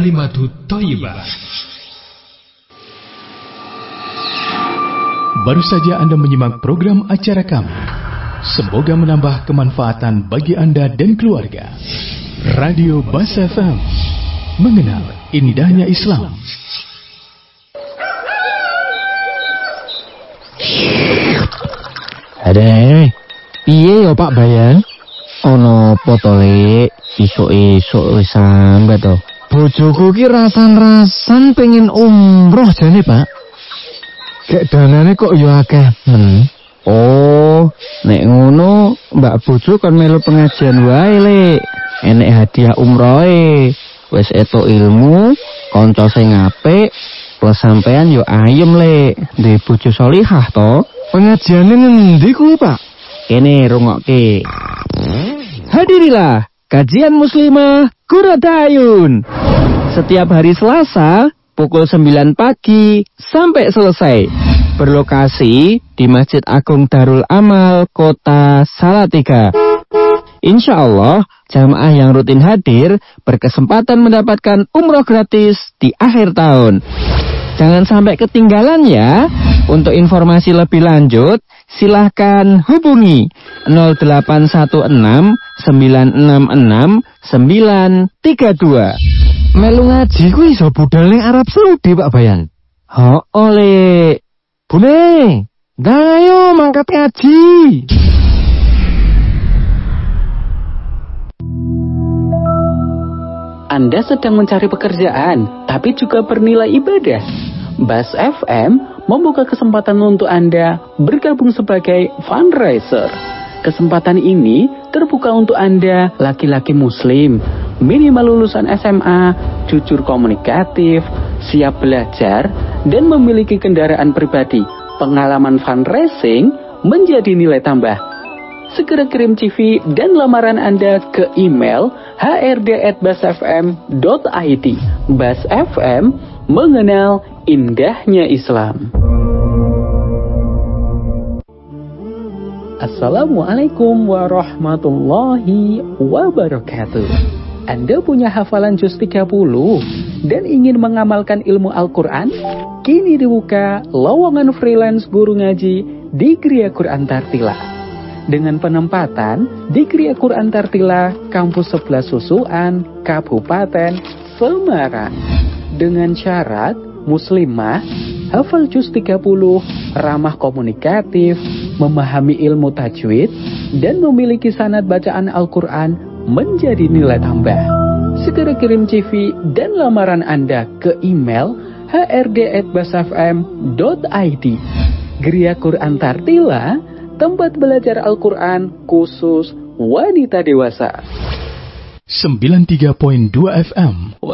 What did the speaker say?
Al-Kalimatut Thayyibah. Baru saja Anda menyimak program acara kami. Semoga menambah kemanfaatan bagi Anda dan keluarga. Radio Bas FM, mengenal indahnya Islam. Ada, piye yo Pak Bayan? Ono potole isuk-isuk wis sambat to. Bojoku ki rasan-rasan pengen umroh jane, Pak. Gek danane kok yo akeh men. Oh, nek ngono Mbak bojo kon melu pengajian wae, Lek. Enek hadiah umrohe. Wis etuk ilmu, kanca sing apik, plus sampean yo ayem, Lek. Duwe bojo salihah to. Pengajiane ngendi kuwi, Pak? Kene rungokke. Hadirilah kajian muslimah Quratayun. Setiap hari Selasa pukul 9 pagi sampai selesai. Berlokasi di Masjid Agung Darul Amal Kota Salatiga. Insya Allah jamaah yang rutin hadir berkesempatan mendapatkan umroh gratis di akhir tahun. Jangan sampai ketinggalan ya. Untuk informasi lebih lanjut, silahkan hubungi 0816 966 932. Melu ngaji ku iso budal ning Arab Saudi, Pak Bayan. Ho, oleh. Bune, ayo mangkat ngaji. Anda sedang mencari pekerjaan, tapi juga bernilai ibadah. Bas FM membuka kesempatan untuk Anda bergabung sebagai fundraiser. Kesempatan ini terbuka untuk Anda, laki-laki muslim, minimal lulusan SMA, jujur komunikatif, siap belajar, dan memiliki kendaraan pribadi. Pengalaman fundraising menjadi nilai tambah. Segera kirim CV dan lamaran Anda ke email hrd@basfm.id. Bas FM, mengenal indahnya Islam. Assalamualaikum warahmatullahi wabarakatuh. Anda punya hafalan juz 30 dan ingin mengamalkan ilmu Al-Quran? Kini dibuka lowongan freelance guru ngaji di Gria Quran Tartila. Dengan penempatan di Gria Quran Tartila, Kampus 11 Susuan, Kabupaten Semarang. Dengan syarat muslimah, hafal juz 30, ramah komunikatif, memahami ilmu tajwid, dan memiliki sanad bacaan Al-Quran menjadi nilai tambah. Segera kirim CV dan lamaran Anda ke email hrd@basfm.id. Gria Quran Tartila, tempat belajar Al-Quran khusus wanita dewasa. 93.2 FM